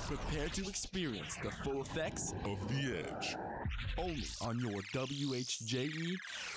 Prepare to experience the full effects of The Edge. only on your WHJE